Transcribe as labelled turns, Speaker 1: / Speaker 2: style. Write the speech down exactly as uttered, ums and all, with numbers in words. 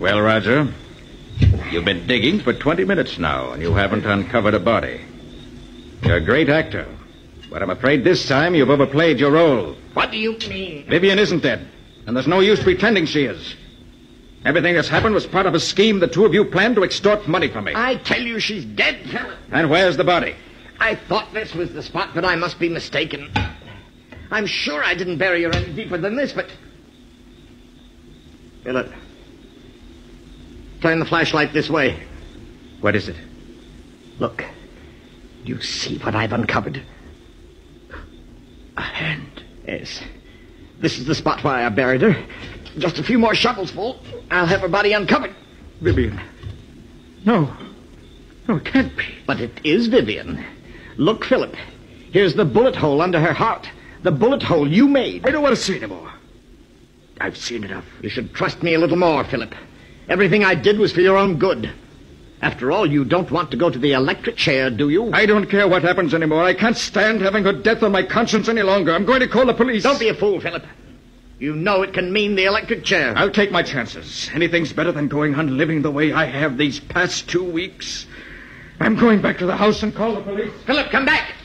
Speaker 1: Well, Roger, you've been digging for twenty minutes now, and you haven't uncovered a body. You're a great actor, but I'm afraid this time you've overplayed your role.
Speaker 2: What do you mean?
Speaker 1: Vivian isn't dead, and there's no use pretending she is. Everything that's happened was part of a scheme the two of you planned to extort money from me.
Speaker 2: I tell you she's dead, Philip.
Speaker 1: And where's the body?
Speaker 2: I thought this was the spot, but I must be mistaken. I'm sure I didn't bury her any deeper than this, but... Philip, turn the flashlight this way.
Speaker 1: What is it?
Speaker 2: Look. Do you see what I've uncovered? A hand. Yes. This is the spot where I buried her. Just a few more shovels full. I'll have her body uncovered.
Speaker 1: Vivian. No. No, it can't be.
Speaker 2: But it is Vivian. Look, Philip. Here's the bullet hole under her heart. The bullet hole you made.
Speaker 1: I don't want to see anymore. I've seen enough.
Speaker 2: You should trust me a little more, Philip. Everything I did was for your own good. After all, you don't want to go to the electric chair, do you?
Speaker 1: I don't care what happens anymore. I can't stand having her death on my conscience any longer. I'm going to call the police.
Speaker 2: Don't be a fool, Philip. You know it can mean the electric chair.
Speaker 1: I'll take my chances. Anything's better than going on living the way I have these past two weeks. I'm going back to the house and call the police.
Speaker 2: Philip, come back.